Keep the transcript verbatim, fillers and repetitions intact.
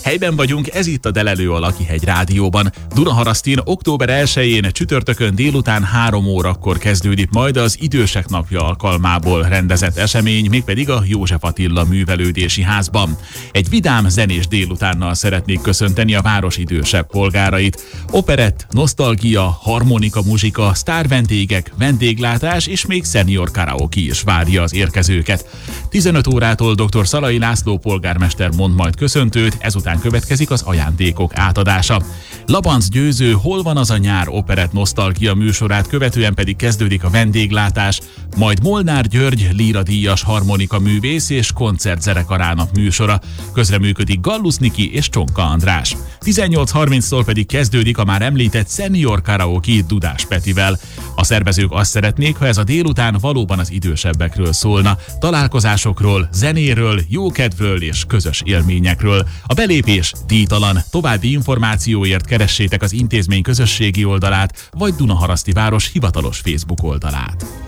Helyben vagyunk, ez itt a Delelő a Lakihegy Rádióban. Dunaharasztin október elsején csütörtökön délután három órakor kezdődik majd az Idősek Napja alkalmából rendezett esemény, mégpedig a József Attila Művelődési Házban. Egy vidám zenés délutánnal szeretnék köszönteni a város idősebb polgárait. Operett, nosztalgia, harmonika muzsika, sztárvendégek, vendéglátás és még szenior karaoke is várja az érkezőket. tizenöt órától dr. Szalai László polgármester mond majd köszöntőt, ezután következik az ajándékok átadása. Labanc Győző Hol van az a nyár operett nosztalgia műsorát követően pedig kezdődik a vendéglátás, majd Molnár György líradíjas harmonika művész és koncertzenekarának műsora. Közreműködik Gallus Niki és Csonka András. tizennyolc harminctól pedig kezdődik a már említett Senior Karaoke Dudás Petivel. A szervezők azt szeretnék, ha ez a délután valóban az idősebbekről szólna, találkozásokról, zenéről, jókedvről és közös élményekről. A belépés díjtalan. További információért keressétek az intézmény közösségi oldalát, vagy Dunaharaszti város hivatalos Facebook oldalát.